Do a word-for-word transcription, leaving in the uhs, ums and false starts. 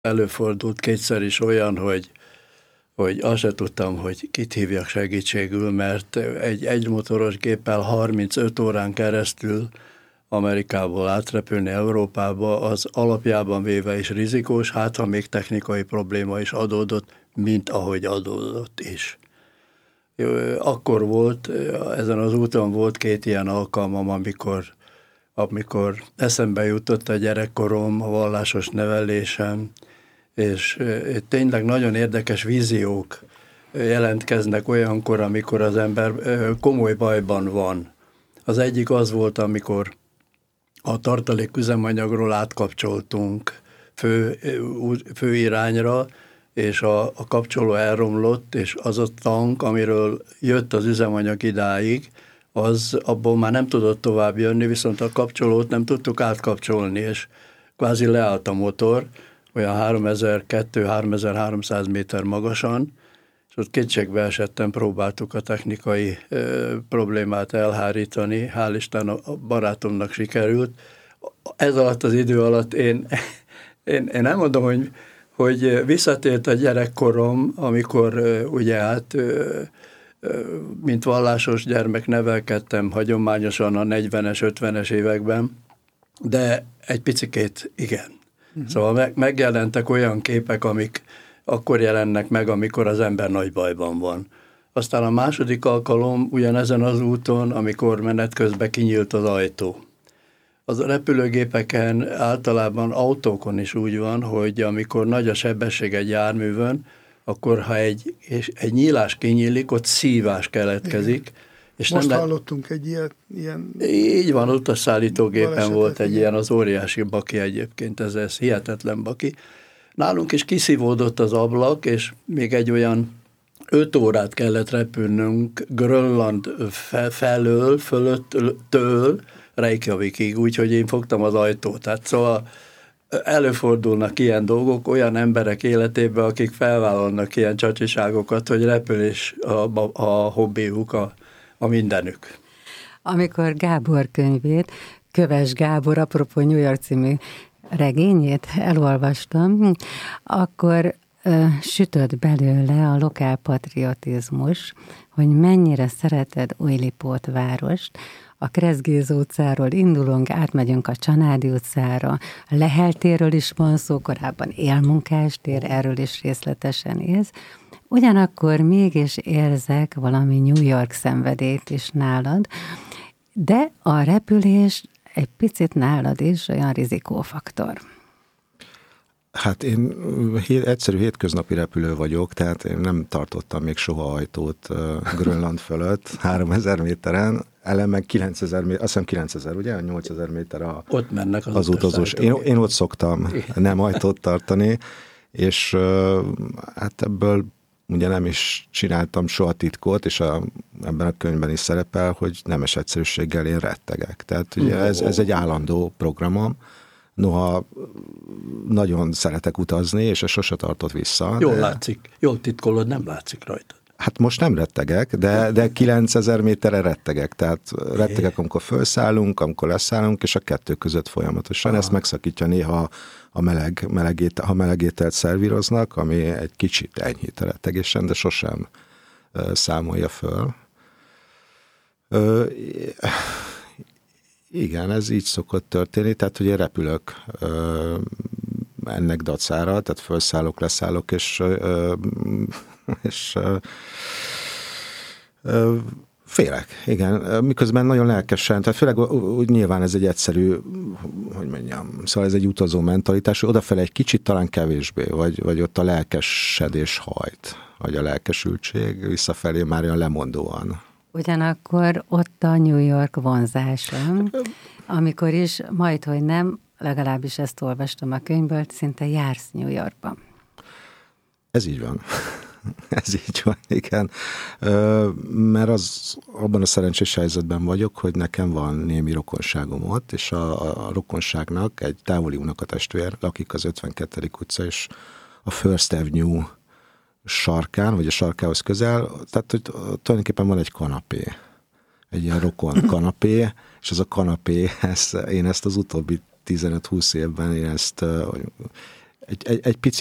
Előfordult kétszer is olyan, hogy, hogy azt se tudtam, hogy kit hívjak segítségül, mert egy egymotoros géppel harmincöt órán keresztül Amerikából átrepülni Európába, az alapjában véve is rizikós, hát ha még technikai probléma is adódott, mint ahogy adódott is. Akkor volt, ezen az úton volt két ilyen alkalmam, amikor, amikor eszembe jutott a gyerekkorom, a vallásos nevelésem, és tényleg nagyon érdekes víziók jelentkeznek olyankor, amikor az ember komoly bajban van. Az egyik az volt, amikor a tartalék üzemanyagról átkapcsoltunk fő, fő irányra, és a, a kapcsoló elromlott, és az a tank, amiről jött az üzemanyag idáig, az abból már nem tudott tovább jönni, viszont a kapcsolót nem tudtuk átkapcsolni, és kvázi leállt a motor, olyan háromezer-kétszáz-háromezer-háromszáz méter magasan, és ott kétségbe esettem, próbáltuk a technikai ö, problémát elhárítani, hál' Isten a barátomnak sikerült. Ez alatt az idő alatt én, én, én nem mondom, hogy, hogy visszatért a gyerekkorom, amikor ö, ugye hát ö, ö, mint vallásos gyermek nevelkedtem hagyományosan a negyvenes, ötvenes években, de egy picikét igen. Uh-huh. Szóval meg, megjelentek olyan képek, amik akkor jelennek meg, amikor az ember nagy bajban van. Aztán a második alkalom ugyanezen az úton, amikor menet közben kinyílt az ajtó. Az a repülőgépeken, általában autókon is úgy van, hogy amikor nagy a sebesség egy járművön, akkor ha egy, és egy nyílás kinyílik, ott szívás keletkezik. És Most nem hallottunk egy ilyet, ilyen... Így van, utasszállítógépen volt egy ilyen, az óriási baki egyébként, ez, ez hihetetlen baki. Nálunk is kiszívódott az ablak, és még egy olyan öt órát kellett repülnünk Grönland felől, fölöttől Reykjavikig, úgyhogy én fogtam az ajtót. Tehát szóval előfordulnak ilyen dolgok olyan emberek életében, akik felvállalnak ilyen csacsiságokat, hogy repülés a, a, a hobbiuk, a, a mindenük. Amikor Gábor könyvét, Köves Gábor, apropó New York című regényét elolvastam, akkor ö, sütött belőle a lokálpatriotizmus, hogy mennyire szereted Újlipót várost. A Kreszgéz utcáról indulunk, átmegyünk a Csanádi utcára, a Lehel térről is van szó, korábban Élmunkás tér, erről is részletesen ész. Ugyanakkor mégis érzek valami New York szenvedélyt is nálad, de a repülés egy picit nálad is olyan rizikófaktor. Hát én hét, egyszerű hétköznapi repülő vagyok, tehát én nem tartottam még soha ajtót uh, Grönland fölött, háromezer méteren, ellen meg kilencezer méter, azt hiszem kilencezer, ugye? nyolcezer méter a, ott mennek az, az utazós. Én, én ott szoktam nem ajtót tartani, és uh, hát ebből ugye nem is csináltam soha titkot, és a, ebben a könyvben is szerepel, hogy nemes egyszerűséggel én rettegek. Tehát ugye ez, ez egy állandó programom. Noha nagyon szeretek utazni, és ez sose tartott vissza. Jól de... látszik. Jól titkolod, nem látszik rajta. Hát most nem rettegek, de, de kilencezer méterre rettegek. Tehát rettegek, amikor felszállunk, amikor leszállunk, és a kettő között folyamatosan. Aha. Ezt megszakítja néha a meleg, melegét, ha melegételt szervíroznak, ami egy kicsit enyhít a rettegésen, de sosem uh, számolja föl. Uh, igen, ez így szokott történni, tehát hogy én repülök uh, ennek dacára, tehát felszállok, leszállok, és, uh, és uh, uh, félek, igen, miközben nagyon lelkesen, tehát főleg úgy nyilván ez egy egyszerű, hogy mondjam, szóval ez egy utazó mentalitás, hogy odafele egy kicsit talán kevésbé, vagy, vagy ott a lelkesedés hajt, vagy a lelkesültség, visszafelé már olyan lemondóan. Ugyanakkor ott a New York vonzása, amikor is majd, hogy nem, legalábbis ezt olvastam a könyvből, szinte jársz New Yorkba. Ez így van. Ez így van, igen. Mert az, abban a szerencsés helyzetben vagyok, hogy nekem van némi rokonságom ott, és a, a rokonságnak egy távoli unokatestvér lakik az ötvenkettedik utca, és a First Avenue sarkán, vagy a sarkához közel, tehát hogy tulajdonképpen van egy kanapé, egy ilyen rokon kanapé, és ez a kanapé, ez, én ezt az utóbbi tizenöt-húsz évben én ezt egy, egy, egy pici